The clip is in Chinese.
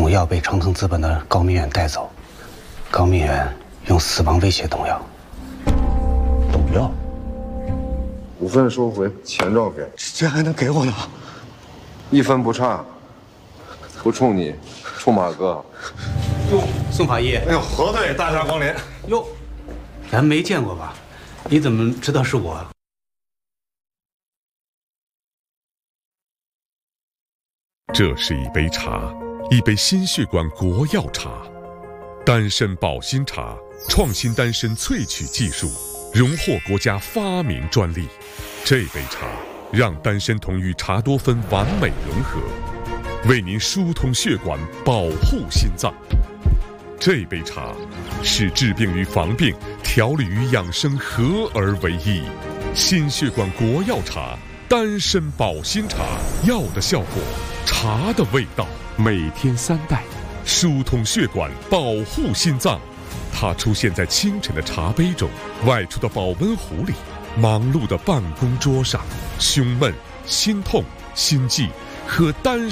毒药被长腾资本的高明远带走，高明远用死亡威胁董瑶。 董瑶 5份收回，钱照给， 这还能给我呢 ？1分不差，不冲你，冲马哥。 哟，宋法医， 哎呦，何队大驾光临。 哟，咱没见过吧？你怎么知道是我？ 这是一杯茶，一杯心血管国药茶，丹参保心茶，创新丹参萃取技术，荣获国家发明专利。这杯茶让丹参酮与茶多酚完美融合，为您疏通血管，保护心脏。这杯茶使治病与防病、调理与养生合而为一。心血管国药茶，丹参保心茶，药的效果，茶的味道。每天3袋，疏通血管，保护心脏。它出现在清晨的茶杯中，外出的保温壶里，忙碌的办公桌上。胸闷、心痛、心悸和丹